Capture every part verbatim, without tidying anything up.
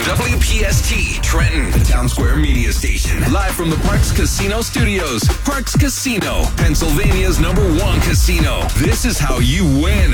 W P S T, Trenton, the Town Square Media Station. Live from the Parks Casino Studios. Parks Casino, Pennsylvania's number one casino. This is how you win.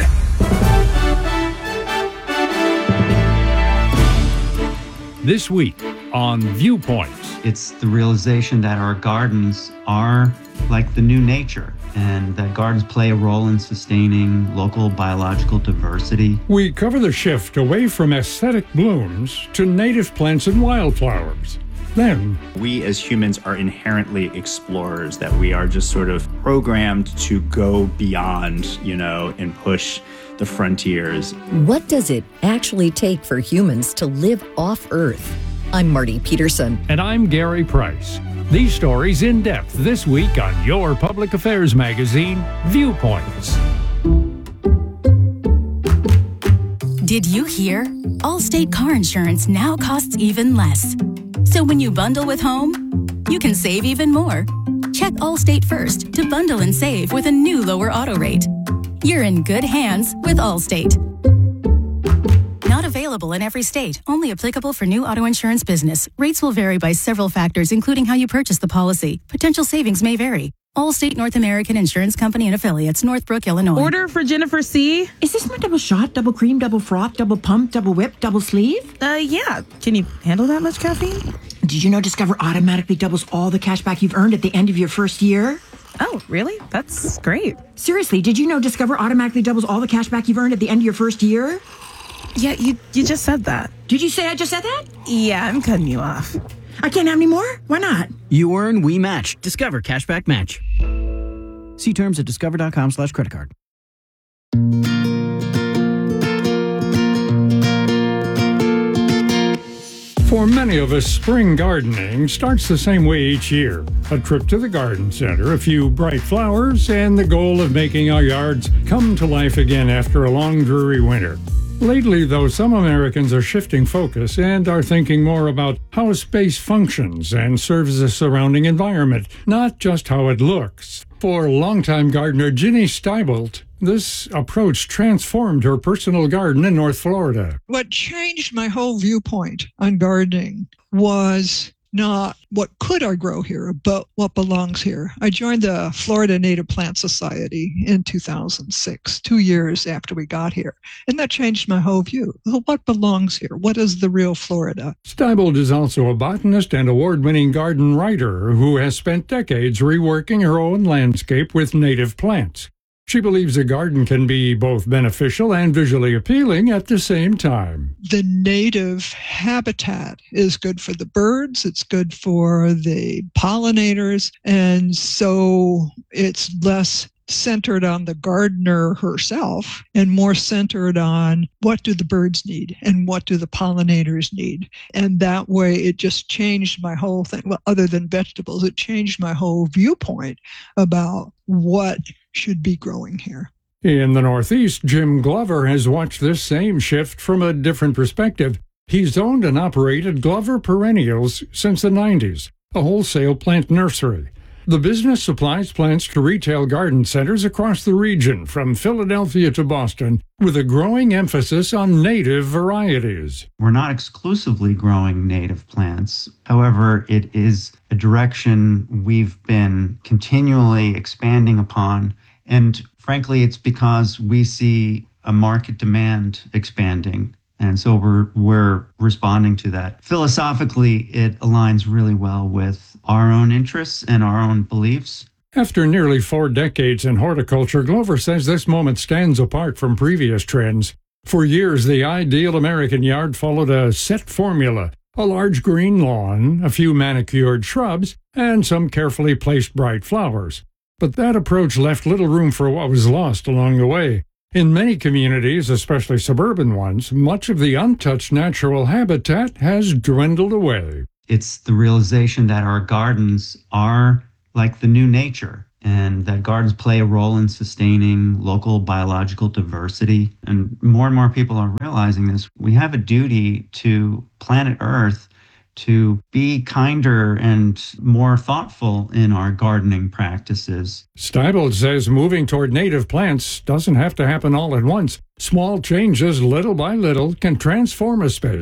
This week on Viewpoints. It's the realization that our gardens are like the new nature, and that gardens play a role in sustaining local biological diversity. We cover the shift away from aesthetic blooms to native plants and wildflowers. Then, we as humans are inherently explorers, that we are just sort of programmed to go beyond, you know, and push the frontiers. What does it actually take for humans to live off Earth? I'm Marty Peterson. And I'm Gary Price. These stories in depth this week on your public affairs magazine, Viewpoints. Did you hear? Allstate car insurance now costs even less. So when you bundle with home, you can save even more. Check Allstate first to bundle and save with a new lower auto rate. You're in good hands with Allstate. Not available in every state. Only applicable for new auto insurance business. Rates will vary by several factors, including how you purchase the policy. Potential savings may vary. Allstate North American Insurance Company and Affiliates, Northbrook, Illinois. Order for Jennifer C. Is this my double shot, double cream, double froth, double pump, double whip, double sleeve? Uh, yeah. Can you handle that much caffeine? Did you know Discover automatically doubles all the cash back you've earned at the end of your first year? Oh, really? That's great. Seriously, did you know Discover automatically doubles all the cash back you've earned at the end of your first year? Yeah, you you just said that. Did you say I just said that? Yeah, I'm cutting you off. I can't have any more? Why not? You earn, we match. Discover Cashback Match. See terms at discover.com slash credit card. For many of us, spring gardening starts the same way each year. A trip to the garden center, a few bright flowers, and the goal of making our yards come to life again after a long, dreary winter. Lately, though, some Americans are shifting focus and are thinking more about how a space functions and serves the surrounding environment, not just how it looks. For longtime gardener Ginny Steibolt, this approach transformed her personal garden in North Florida. What changed my whole viewpoint on gardening was not what could I grow here, but what belongs here. I joined the Florida Native Plant Society in two thousand six, two years after we got here. And that changed my whole view. Well, what belongs here? What is the real Florida? Steibolt is also a botanist and award-winning garden writer who has spent decades reworking her own landscape with native plants. She believes a garden can be both beneficial and visually appealing at the same time. The native habitat is good for the birds, it's good for the pollinators, and so it's less centered on the gardener herself and more centered on what do the birds need and what do the pollinators need. And that way it just changed my whole thing. Well, other than vegetables, it changed my whole viewpoint about what should be growing here. In the Northeast, Jim Glover has watched this same shift from a different perspective. He's owned and operated Glover Perennials since the nineties, a wholesale plant nursery. The business supplies plants to retail garden centers across the region, from Philadelphia to Boston, with a growing emphasis on native varieties. We're not exclusively growing native plants. However, it is a direction we've been continually expanding upon. And frankly, it's because we see a market demand expanding. And so we're we're responding to that. Philosophically, it aligns really well with our own interests and our own beliefs. After nearly four decades in horticulture, Glover says this moment stands apart from previous trends. For years, the ideal American yard followed a set formula: a large green lawn, a few manicured shrubs, and some carefully placed bright flowers. But that approach left little room for what was lost along the way. In many communities, especially suburban ones, much of the untouched natural habitat has dwindled away. It's the realization that our gardens are like the new nature, and that gardens play a role in sustaining local biological diversity. And more and more people are realizing this. We have a duty to planet Earth to be kinder and more thoughtful in our gardening practices. Steibolt says moving toward native plants doesn't have to happen all at once. Small changes, little by little, can transform a space.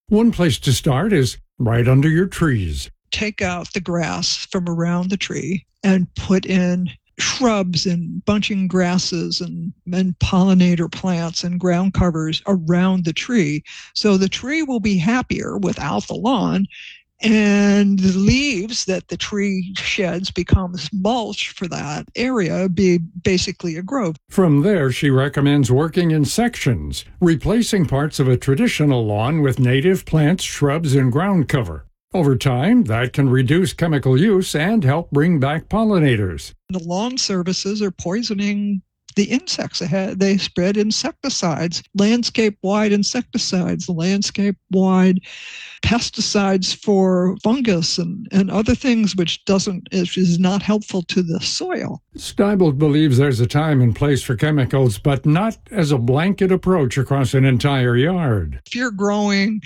One place to start is right under your trees. Take out the grass from around the tree and put in shrubs and bunching grasses and, and pollinator plants and ground covers around the tree. So the tree will be happier without the lawn, and the leaves that the tree sheds becomes mulch for that area, be basically a grove. From there, she recommends working in sections, replacing parts of a traditional lawn with native plants, shrubs, and ground cover. Over time, that can reduce chemical use and help bring back pollinators. The lawn services are poisoning the insects ahead. They spread insecticides, landscape-wide insecticides, landscape-wide pesticides for fungus and, and other things, which doesn't is, is not helpful to the soil. Stiebel believes there's a time and place for chemicals, but not as a blanket approach across an entire yard. If you're growing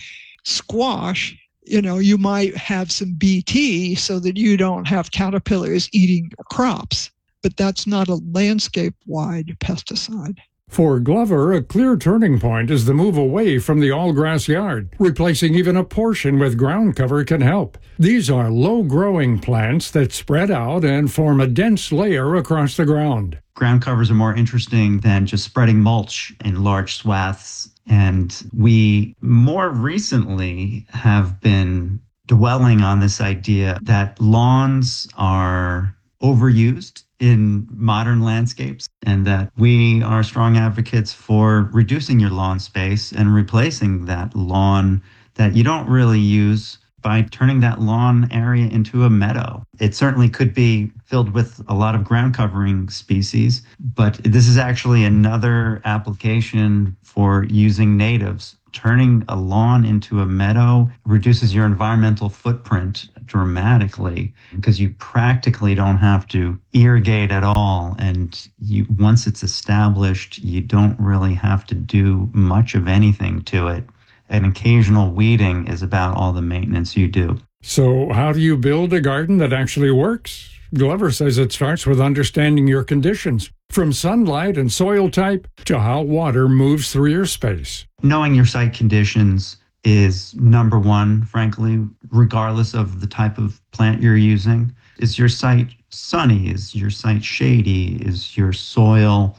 squash, you know, you might have some B T so that you don't have caterpillars eating your crops, but that's not a landscape-wide pesticide. For Glover, a clear turning point is the move away from the all-grass yard. Replacing even a portion with ground cover can help. These are low-growing plants that spread out and form a dense layer across the ground. Ground covers are more interesting than just spreading mulch in large swaths. And we more recently have been dwelling on this idea that lawns are overused in modern landscapes, and that we are strong advocates for reducing your lawn space and replacing that lawn that you don't really use by turning that lawn area into a meadow. It certainly could be filled with a lot of ground covering species, but this is actually another application for using natives. Turning a lawn into a meadow reduces your environmental footprint dramatically because you practically don't have to irrigate at all. And you, once it's established, you don't really have to do much of anything to it. An occasional weeding is about all the maintenance you do. So how do you build a garden that actually works? Glover says it starts with understanding your conditions, from sunlight and soil type to how water moves through your space. Knowing your site conditions is number one, frankly, regardless of the type of plant you're using. Is your site sunny? Is your site shady? Is your soil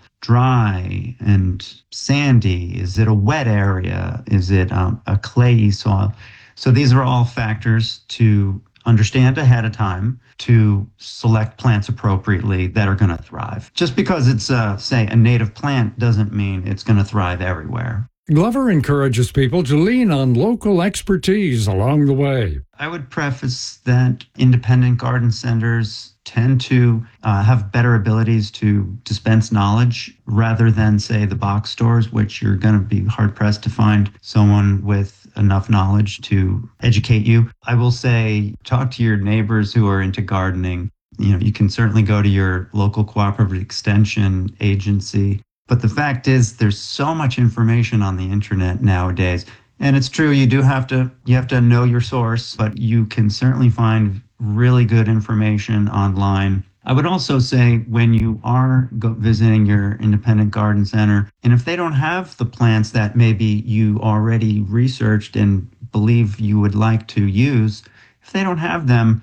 dry and sandy? Is it a wet area? Is it um, a clayey soil? So these are all factors to understand ahead of time to select plants appropriately that are going to thrive. Just because it's, uh, say, a native plant doesn't mean it's going to thrive everywhere. Glover encourages people to lean on local expertise along the way. I would preface that independent garden centers tend to uh, have better abilities to dispense knowledge rather than, say, the box stores, which you're going to be hard-pressed to find someone with enough knowledge to educate you. I will say, talk to your neighbors who are into gardening. You know, you can certainly go to your local cooperative extension agency. But the fact is, there's so much information on the internet nowadays. And it's true, you do have to, you have to know your source, but you can certainly find really good information online. I would also say when you are go visiting your independent garden center, and if they don't have the plants that maybe you already researched and believe you would like to use, if they don't have them,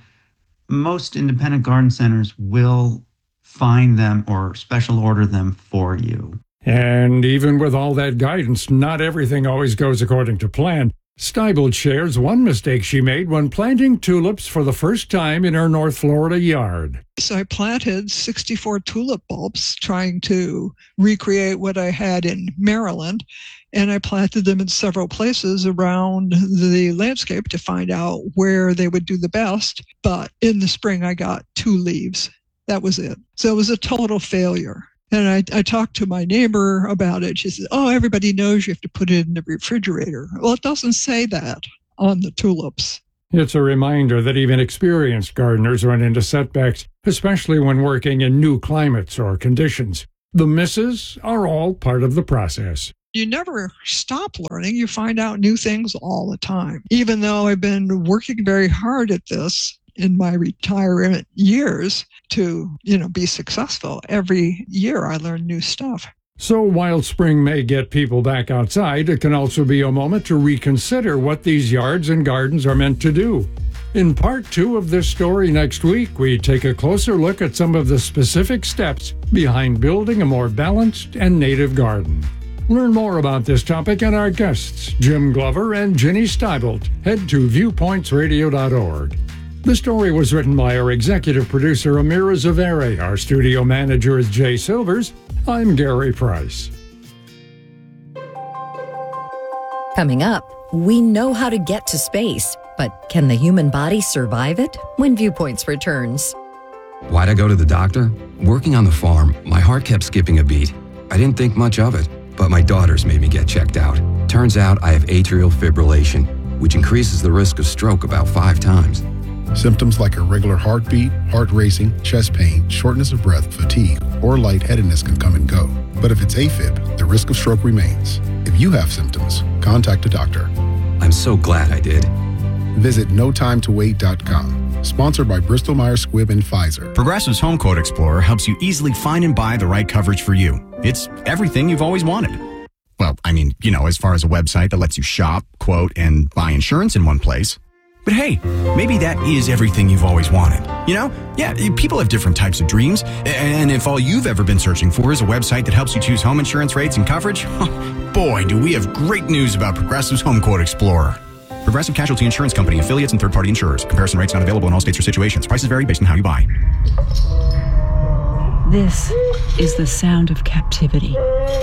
most independent garden centers will find them or special order them for you. And even with all that guidance, not everything always goes according to plan. Stiebel shares one mistake she made when planting tulips for the first time in her North Florida yard. So I planted sixty-four tulip bulbs trying to recreate what I had in Maryland, and I planted them in several places around the landscape to find out where they would do the best. But in the spring, I got two leaves. That was it. So it was a total failure. And I, I talked to my neighbor about it. She said, oh, everybody knows you have to put it in the refrigerator. Well, it doesn't say that on the tulips. It's a reminder that even experienced gardeners run into setbacks, especially when working in new climates or conditions. The misses are all part of the process. You never stop learning. You find out new things all the time. Even though I've been working very hard at this in my retirement years to, you know, be successful, every year I learn new stuff. So while spring may get people back outside, it can also be a moment to reconsider what these yards and gardens are meant to do. In part two of this story next week, we take a closer look at some of the specific steps behind building a more balanced and native garden. Learn more about this topic and our guests, Jim Glover and Ginny Steibelt. Head to viewpoints radio dot org. The story was written by our executive producer, Amira Zaveri. Our studio manager is Jay Silvers. I'm Gary Price. Coming up, we know how to get to space, but can the human body survive it? When Viewpoints returns. Why'd I go to the doctor? Working on the farm, my heart kept skipping a beat. I didn't think much of it, but my daughters made me get checked out. Turns out I have atrial fibrillation, which increases the risk of stroke about five times. Symptoms like irregular heartbeat, heart racing, chest pain, shortness of breath, fatigue, or lightheadedness can come and go. But if it's AFib, the risk of stroke remains. If you have symptoms, contact a doctor. I'm so glad I did. Visit no time to wait dot com. Sponsored by Bristol Myers Squibb and Pfizer. Progressive's Home Quote Explorer helps you easily find and buy the right coverage for you. It's everything you've always wanted. Well, I mean, you know, as far as a website that lets you shop, quote, and buy insurance in one place. But hey, maybe that is everything you've always wanted. You know? Yeah, people have different types of dreams. And if all you've ever been searching for is a website that helps you choose home insurance rates and coverage, boy, do we have great news about Progressive's Home Quote Explorer. Progressive Casualty Insurance Company, affiliates, and third-party insurers. Comparison rates not available in all states or situations. Prices vary based on how you buy. This is the sound of captivity.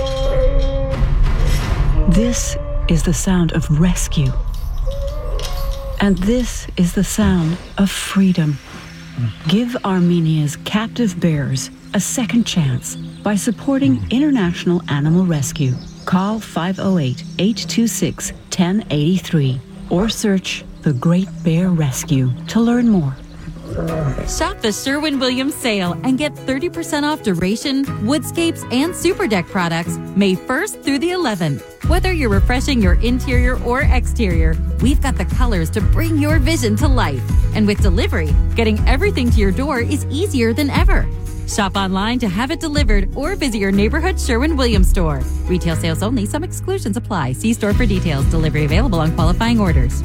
This is the sound of rescue. And this is the sound of freedom. Give Armenia's captive bears a second chance by supporting International Animal Rescue. Call five oh eight, eight two six, one oh eight three or search The Great Bear Rescue to learn more. Shop the Sherwin-Williams sale and get thirty percent off Duration, Woodscapes, and Super Deck products May first through the eleventh. Whether you're refreshing your interior or exterior, we've got the colors to bring your vision to life. And with delivery, getting everything to your door is easier than ever. Shop online to have it delivered or visit your neighborhood Sherwin-Williams store. Retail sales only. Some exclusions apply. See store for details. Delivery available on qualifying orders.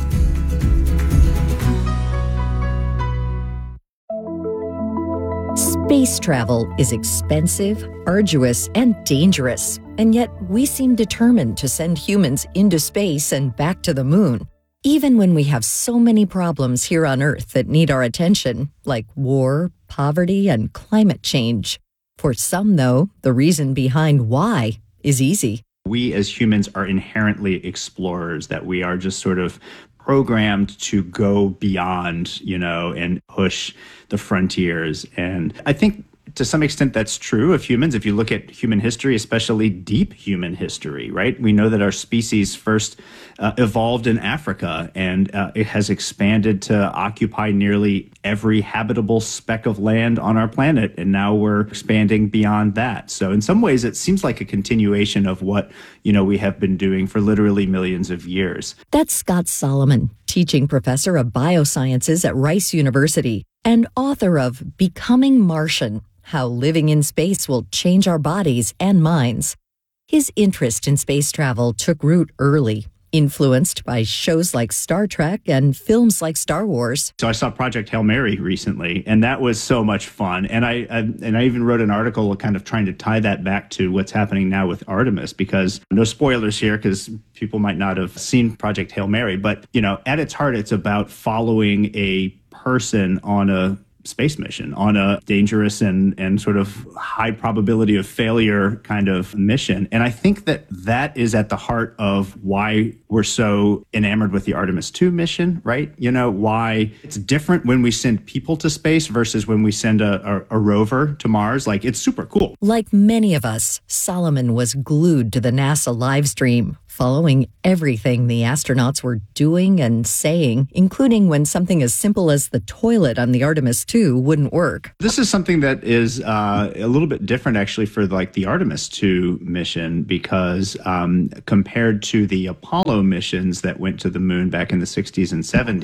Space travel is expensive, arduous, and dangerous, and yet we seem determined to send humans into space and back to the moon, even when we have so many problems here on Earth that need our attention, like war, poverty, and climate change. For some, though, the reason behind why is easy. We as humans are inherently explorers, that we are just sort of programmed to go beyond, you know, and push the frontiers. And I think to some extent that's true of humans. If you look at human history, especially deep human history, right? We know that our species first uh, evolved in Africa, and uh, it has expanded to occupy nearly every habitable speck of land on our planet. And now we're expanding beyond that. So in some ways, it seems like a continuation of what, you know, we have been doing for literally millions of years. That's Scott Solomon, teaching professor of biosciences at Rice University and author of Becoming Martian: How Living in Space Will Change Our Bodies and Minds. His interest in space travel took root early, influenced by shows like Star Trek and films like Star Wars. So I saw Project Hail Mary recently, and that was so much fun. And I, I and I even wrote an article kind of trying to tie that back to what's happening now with Artemis, because no spoilers here, because people might not have seen Project Hail Mary. But, you know, at its heart, it's about following a person on a space mission, on a dangerous and, and sort of high probability of failure kind of mission. And I think that that is at the heart of why we're so enamored with the Artemis two mission, right? You know, why it's different when we send people to space versus when we send a, a, a rover to Mars. Like, it's super cool. Like many of us, Solomon was glued to the NASA live stream, following everything the astronauts were doing and saying, including when something as simple as the toilet on the Artemis two wouldn't work. This is something that is uh, a little bit different, actually, for like the Artemis two mission, because um, compared to the Apollo missions that went to the moon back in the sixties and seventies,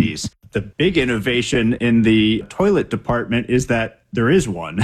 The big innovation in the toilet department is that there is one.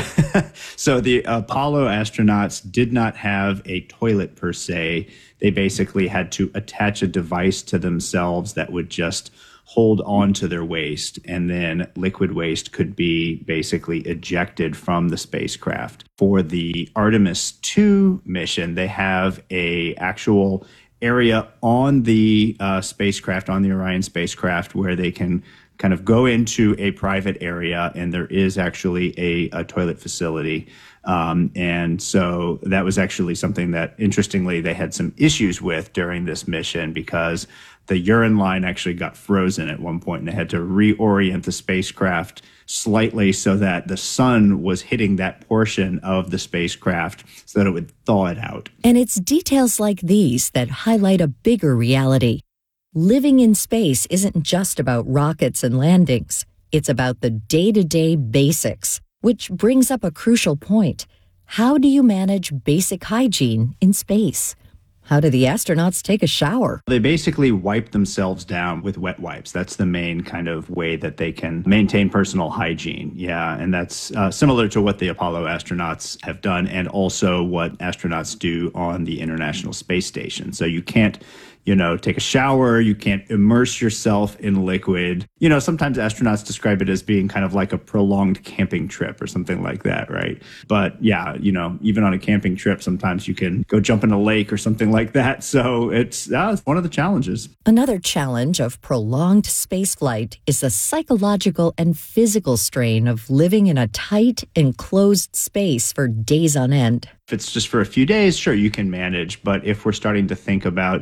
So the Apollo astronauts did not have a toilet per se. They basically had to attach a device to themselves that would just hold on to their waste, and then liquid waste could be basically ejected from the spacecraft. For the Artemis two mission, they have a actual area on the uh, spacecraft, on the Orion spacecraft, where they can kind of go into a private area, and there is actually a, a toilet facility. Um, and so that was actually something that, interestingly, they had some issues with during this mission, because the urine line actually got frozen at one point, and they had to reorient the spacecraft slightly so that the sun was hitting that portion of the spacecraft so that it would thaw it out. And it's details like these that highlight a bigger reality. Living in space isn't just about rockets and landings. It's about the day-to-day basics, which brings up a crucial point. How do you manage basic hygiene in space? How do the astronauts take a shower? They basically wipe themselves down with wet wipes. That's the main kind of way that they can maintain personal hygiene. Yeah, and that's uh, similar to what the Apollo astronauts have done, and also what astronauts do on the International Space Station. So you can't, you know, take a shower, you can't immerse yourself in liquid. You know, sometimes astronauts describe it as being kind of like a prolonged camping trip or something like that, right? But yeah, you know, even on a camping trip, sometimes you can go jump in a lake or something like that. So it's, uh, it's one of the challenges. Another challenge of prolonged spaceflight is the psychological and physical strain of living in a tight, enclosed space for days on end. If it's just for a few days, sure, you can manage. But if we're starting to think about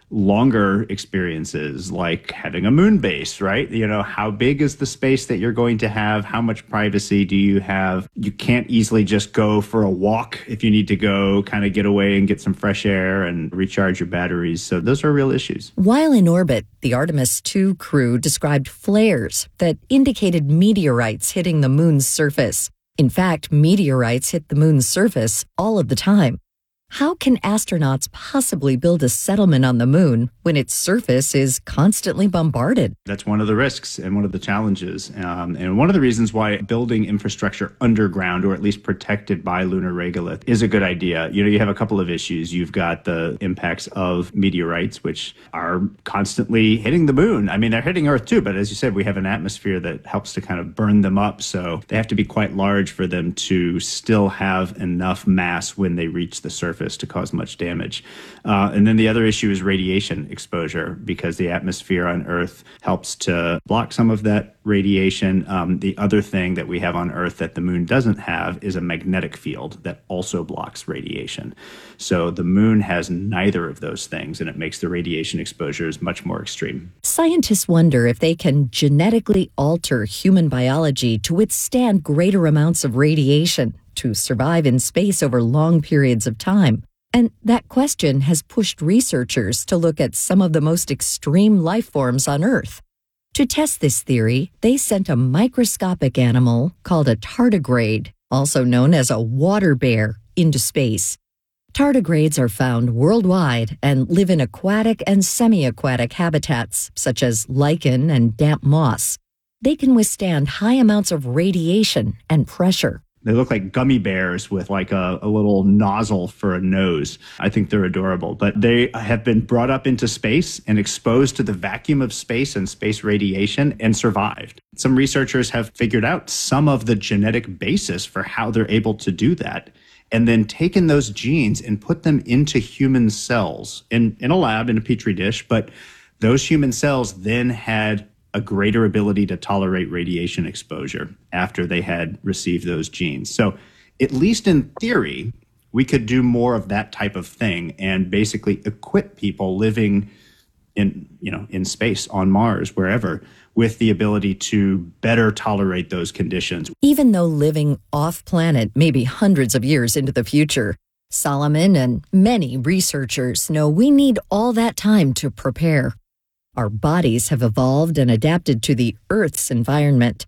longer experiences, like having a moon base, right? You know, how big is the space that you're going to have? How much privacy do you have? You can't easily just go for a walk if you need to go kind of get away and get some fresh air and recharge your batteries. So those are real issues. While in orbit, the Artemis two crew described flares that indicated meteorites hitting the moon's surface. In fact, meteorites hit the moon's surface all of the time. How can astronauts possibly build a settlement on the moon when its surface is constantly bombarded? That's one of the risks and one of the challenges. Um, and one of the reasons why building infrastructure underground, or at least protected by lunar regolith, is a good idea. You know, you have a couple of issues. You've got the impacts of meteorites, which are constantly hitting the moon. I mean, they're hitting Earth too, but as you said, we have an atmosphere that helps to kind of burn them up. So they have to be quite large for them to still have enough mass when they reach the surface to cause much damage. Uh, and then the other issue is radiation exposure, because the atmosphere on Earth helps to block some of that radiation. Um, the other thing that we have on Earth that the moon doesn't have is a magnetic field that also blocks radiation. So the moon has neither of those things, and it makes the radiation exposures much more extreme. Scientists wonder if they can genetically alter human biology to withstand greater amounts of radiation to survive in space over long periods of time. And that question has pushed researchers to look at some of the most extreme life forms on Earth. To test this theory, they sent a microscopic animal called a tardigrade, also known as a water bear, into space. Tardigrades are found worldwide and live in aquatic and semi-aquatic habitats, such as lichen and damp moss. They can withstand high amounts of radiation and pressure. They look like gummy bears with like a, a little nozzle for a nose. I think they're adorable. But they have been brought up into space and exposed to the vacuum of space and space radiation and survived. Some researchers have figured out some of the genetic basis for how they're able to do that, and then taken those genes and put them into human cells in, in a lab, in a petri dish. But those human cells then had a greater ability to tolerate radiation exposure after they had received those genes. So at least in theory, we could do more of that type of thing and basically equip people living in, you know, in space, on Mars, wherever, with the ability to better tolerate those conditions. Even though living off-planet may be hundreds of years into the future, Solomon and many researchers know we need all that time to prepare. Our bodies have evolved and adapted to the Earth's environment.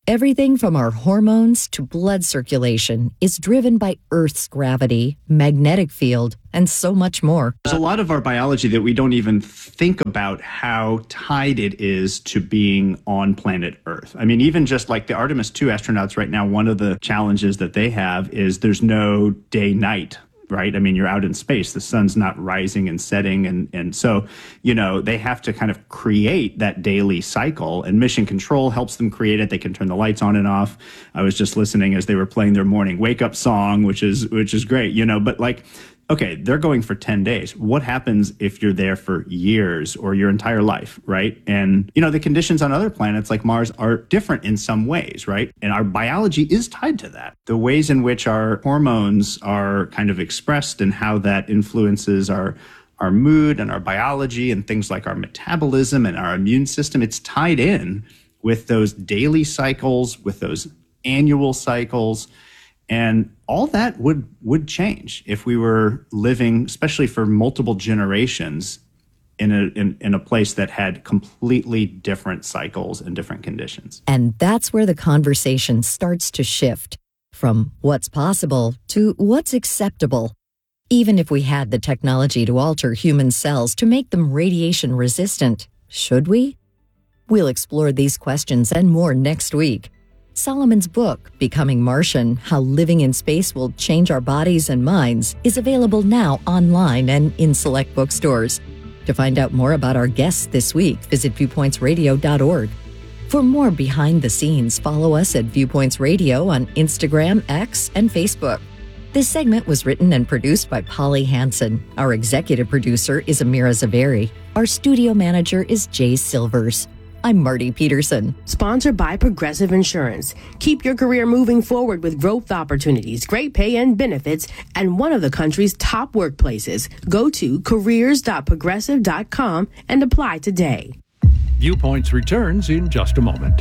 Everything from our hormones to blood circulation is driven by Earth's gravity, magnetic field, and so much more. There's a lot of our biology that we don't even think about how tied it is to being on planet Earth. I mean, even just like the Artemis two astronauts right now, one of the challenges that they have is there's no day-night. Right? I mean, you're out in space. The sun's not rising and setting. And, and so, you know, they have to kind of create that daily cycle, and Mission Control helps them create it. They can turn the lights on and off. I was just listening as they were playing their morning wake up song, which is, which is great, you know, but like, okay, they're going for ten days. What happens if you're there for years or your entire life, right? And, you know, the conditions on other planets like Mars are different in some ways, right? And our biology is tied to that. The ways in which our hormones are kind of expressed and how that influences our our mood and our biology and things like our metabolism and our immune system, it's tied in with those daily cycles, with those annual cycles. And all that would would change if we were living, especially for multiple generations, in a in, in a place that had completely different cycles and different conditions. And that's where the conversation starts to shift from what's possible to what's acceptable. Even if we had the technology to alter human cells to make them radiation resistant, should we? We'll explore these questions and more next week. Solomon's book, Becoming Martian, How Living in Space Will Change Our Bodies and Minds, is available now online and in select bookstores. To find out more about our guests this week, visit viewpoints radio dot org. For more behind the scenes, follow us at Viewpoints Radio on Instagram, X, and Facebook. This segment was written and produced by Polly Hansen. Our executive producer is Amira Zaveri. Our studio manager is Jay Silvers. I'm Marty Peterson. Sponsored by Progressive Insurance. Keep your career moving forward with growth opportunities, great pay and benefits, and one of the country's top workplaces. Go to careers dot progressive dot com and apply today. Viewpoints returns in just a moment.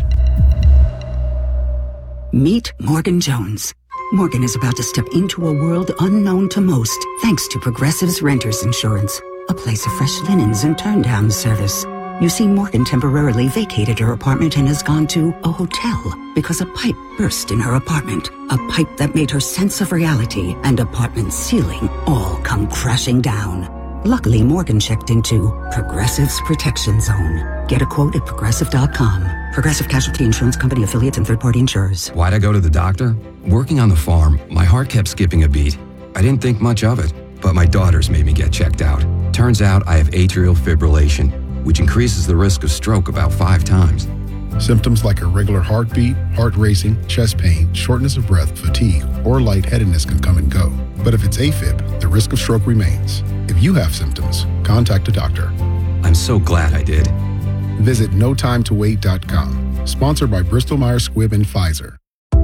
Meet Morgan Jones. Morgan is about to step into a world unknown to most, thanks to Progressive's Renters Insurance, a place of fresh linens and turn-down service. You see, Morgan temporarily vacated her apartment and has gone to a hotel because a pipe burst in her apartment. A pipe that made her sense of reality and apartment ceiling all come crashing down. Luckily, Morgan checked into Progressive's Protection Zone. Get a quote at progressive dot com. Progressive Casualty Insurance Company affiliates and third-party insurers. Why'd I go to the doctor? Working on the farm, my heart kept skipping a beat. I didn't think much of it, but my daughters made me get checked out. Turns out I have atrial fibrillation, which increases the risk of stroke about five times. Symptoms like irregular heartbeat, heart racing, chest pain, shortness of breath, fatigue, or lightheadedness can come and go. But if it's AFib, the risk of stroke remains. If you have symptoms, contact a doctor. I'm so glad I did. Visit no time to wait dot com. Sponsored by Bristol Myers Squibb and Pfizer.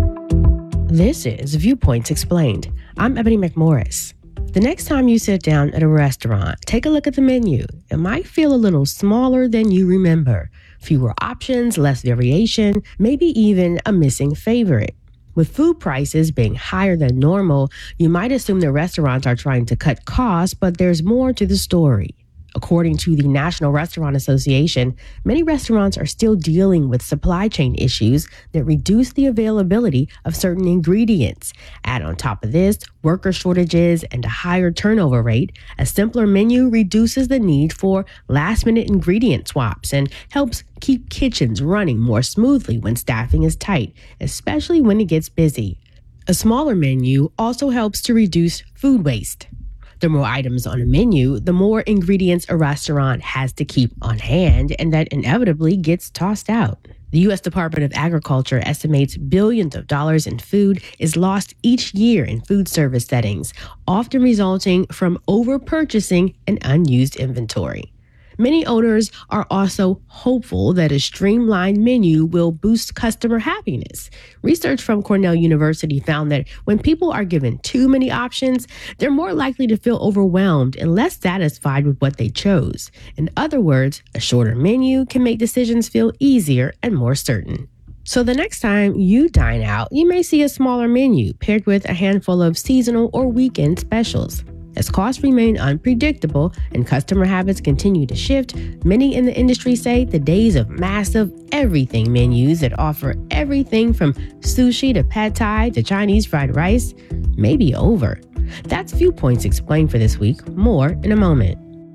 This is Viewpoints Explained. I'm Ebony McMorris. The next time you sit down at a restaurant, take a look at the menu. It might feel a little smaller than you remember. Fewer options, less variation, maybe even a missing favorite. With food prices being higher than normal, you might assume the restaurants are trying to cut costs, but there's more to the story. According to the National Restaurant Association, many restaurants are still dealing with supply chain issues that reduce the availability of certain ingredients. Add on top of this, worker shortages and a higher turnover rate. A simpler menu reduces the need for last-minute ingredient swaps and helps keep kitchens running more smoothly when staffing is tight, especially when it gets busy. A smaller menu also helps to reduce food waste. The more items on a menu, the more ingredients a restaurant has to keep on hand, and that inevitably gets tossed out. The U S Department of Agriculture estimates billions of dollars in food is lost each year in food service settings, often resulting from over-purchasing and unused inventory. Many owners are also hopeful that a streamlined menu will boost customer happiness. Research from Cornell University found that when people are given too many options, they're more likely to feel overwhelmed and less satisfied with what they chose. In other words, a shorter menu can make decisions feel easier and more certain. So the next time you dine out, you may see a smaller menu paired with a handful of seasonal or weekend specials. As costs remain unpredictable and customer habits continue to shift, many in the industry say the days of massive everything menus that offer everything from sushi to pad thai to Chinese fried rice may be over. That's Viewpoints Explained for this week. More in a moment.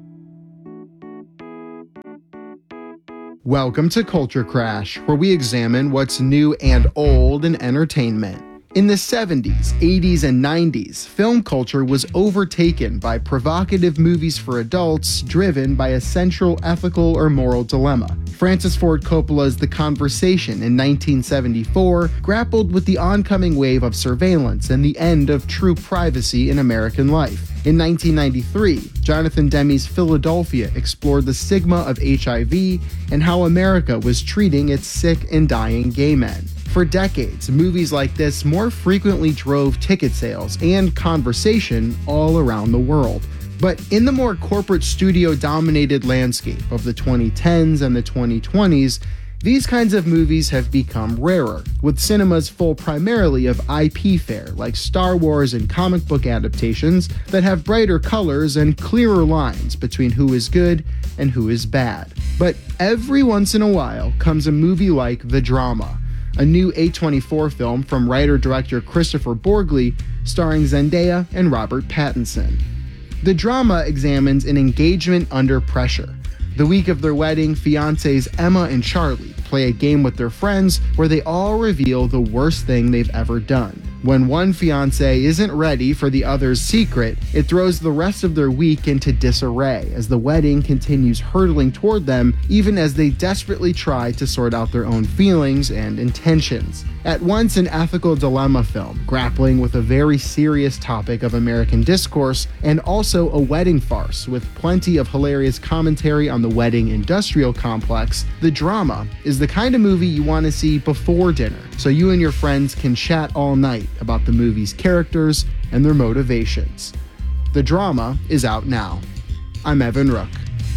Welcome to Culture Crash, where we examine what's new and old in entertainment. In the seventies, eighties, and nineties, film culture was overtaken by provocative movies for adults driven by a central ethical or moral dilemma. Francis Ford Coppola's The Conversation in nineteen seventy-four grappled with the oncoming wave of surveillance and the end of true privacy in American life. In nineteen ninety-three, Jonathan Demme's Philadelphia explored the stigma of H I V and how America was treating its sick and dying gay men. For decades, movies like this more frequently drove ticket sales and conversation all around the world. But in the more corporate studio-dominated landscape of the twenty tens and the twenty twenties, these kinds of movies have become rarer, with cinemas full primarily of I P fare like Star Wars and comic book adaptations that have brighter colors and clearer lines between who is good and who is bad. But every once in a while comes a movie like The Drama, a new A twenty-four film from writer-director Christopher Borgli, starring Zendaya and Robert Pattinson. The Drama examines an engagement under pressure. The week of their wedding, fiancés Emma and Charlie play a game with their friends where they all reveal the worst thing they've ever done. When one fiancé isn't ready for the other's secret, it throws the rest of their week into disarray as the wedding continues hurtling toward them, even as they desperately try to sort out their own feelings and intentions. At once an ethical dilemma film, grappling with a very serious topic of American discourse, and also a wedding farce with plenty of hilarious commentary on the wedding industrial complex, The Drama is the kind of movie you want to see before dinner, so you and your friends can chat all night about the movie's characters and their motivations. The Drama is out now. I'm Evan Rook.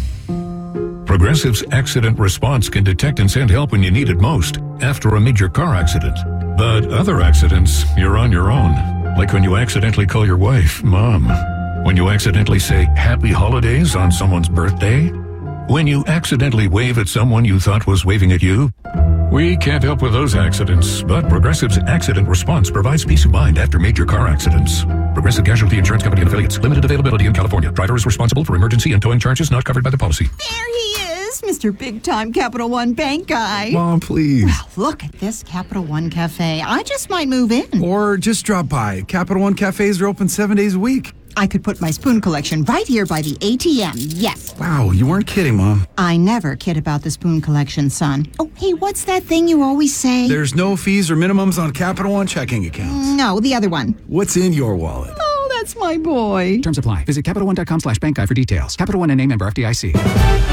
Progressive's accident response can detect and send help when you need it most, after a major car accident. But other accidents, you're on your own. Like when you accidentally call your wife Mom. When you accidentally say Happy Holidays on someone's birthday. When you accidentally wave at someone you thought was waving at you. We can't help with those accidents, but Progressive's accident response provides peace of mind after major car accidents. Progressive Casualty Insurance Company and Affiliates. Limited availability in California. Driver is responsible for emergency and towing charges not covered by the policy. There he is, Mister Big Time Capital One Bank guy. Mom, please. Well, look at this Capital One Cafe. I just might move in. Or just drop by. Capital One cafes are open seven days a week. I could put my spoon collection right here by the A T M, yes. Wow, you weren't kidding, Mom. I never kid about the spoon collection, son. Oh, hey, what's that thing you always say? There's no fees or minimums on Capital One checking accounts. No, the other one. What's in your wallet? Oh, that's my boy. Terms apply. Visit CapitalOne.com slash bank guide for details. Capital One N A member F D I C.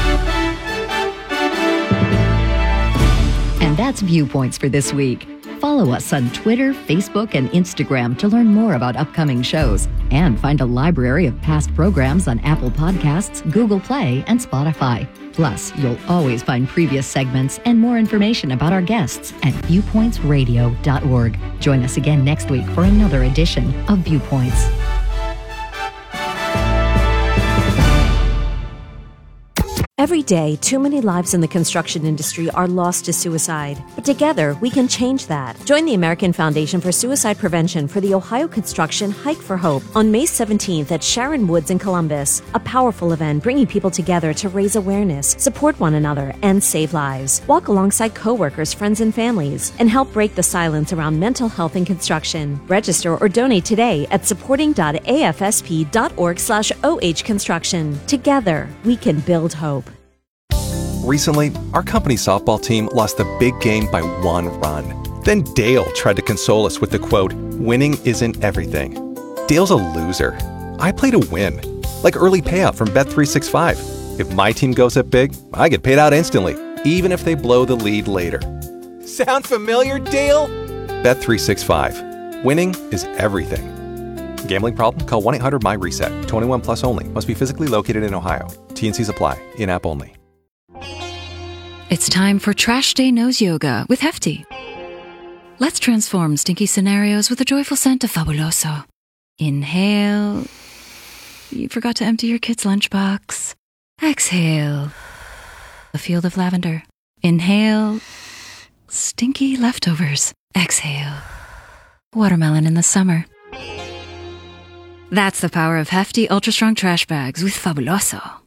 And that's Viewpoints for this week. Follow us on Twitter, Facebook, and Instagram to learn more about upcoming shows and find a library of past programs on Apple Podcasts, Google Play, and Spotify. Plus, you'll always find previous segments and more information about our guests at viewpoints radio dot org. Join us again next week for another edition of Viewpoints. Every day, too many lives in the construction industry are lost to suicide. But together, we can change that. Join the American Foundation for Suicide Prevention for the Ohio Construction Hike for Hope on May seventeenth at Sharon Woods in Columbus. A powerful event bringing people together to raise awareness, support one another, and save lives. Walk alongside coworkers, friends, and families, and help break the silence around mental health in construction. Register or donate today at supporting dot a f s p dot org slash o h construction. Together, we can build hope. Recently, our company's softball team lost the big game by one run. Then Dale tried to console us with the quote, "Winning isn't everything." Dale's a loser. I play to win. Like early payout from Bet three sixty-five. If my team goes up big, I get paid out instantly, even if they blow the lead later. Sound familiar, Dale? Bet three sixty-five. Winning is everything. Gambling problem? Call one eight hundred M Y reset. twenty-one plus only. Must be physically located in Ohio. T and Cs apply. In-app only. It's time for Trash Day Nose Yoga with Hefty. Let's transform stinky scenarios with a joyful scent of Fabuloso. Inhale. You forgot to empty your kid's lunchbox. Exhale. A field of lavender. Inhale. Stinky leftovers. Exhale. Watermelon in the summer. That's the power of hefty, ultra-strong trash bags with Fabuloso.